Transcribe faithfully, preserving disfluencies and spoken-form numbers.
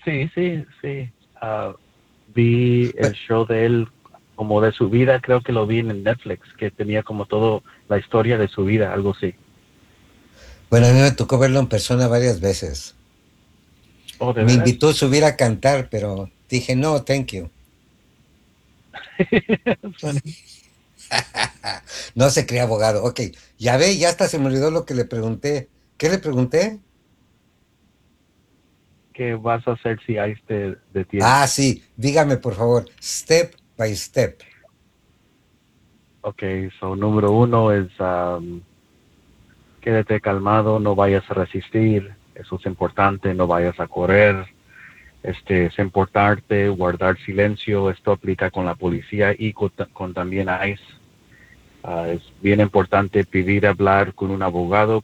Sí, sí, sí. Ah, vi el Bueno, show de él como de su vida, creo que lo vi en el Netflix, que tenía como todo la historia de su vida, algo así. bueno, a mí me tocó verlo en persona varias veces. Oh, ¿de Me veras? invitó a subir a cantar, pero dije, no, thank you. Funny. No se cree abogado. Ok, ya ve, ya hasta se me olvidó lo que le pregunté. ¿Qué le pregunté? ¿Qué vas a hacer si ICE te detiene? Ah, sí, dígame por favor, step by step. Ok, so número uno es um, quédate calmado, no vayas a resistir, eso es importante, no vayas a correr, este, es importante guardar silencio, esto aplica con la policía y con, con también ICE. Uh, es bien importante pedir hablar con un abogado